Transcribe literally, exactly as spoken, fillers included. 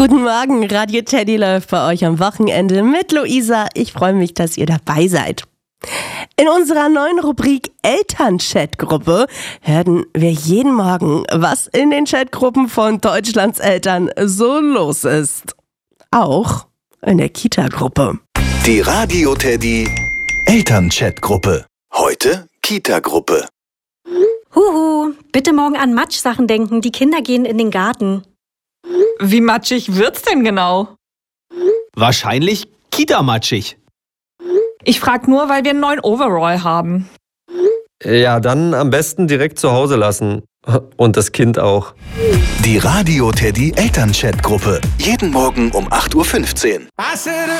Guten Morgen, Radio Teddy läuft bei euch am Wochenende mit Luisa. Ich freue mich, dass ihr dabei seid. In unserer neuen Rubrik Elternchat-Gruppe hören wir jeden Morgen, was in den Chatgruppen von Deutschlands Eltern so los ist. Auch in der Kita-Gruppe. Die Radio Teddy Elternchat-Gruppe. Heute Kita-Gruppe. Huhu, bitte morgen an Matschsachen denken, die Kinder gehen in den Garten. Wie matschig wird's denn genau? Wahrscheinlich Kita-matschig. Ich frag nur, weil wir einen neuen Overall haben. Ja, dann am besten direkt zu Hause lassen. Und das Kind auch. Die Radio Teddy Elternchat-Gruppe. Jeden Morgen um acht Uhr fünfzehn.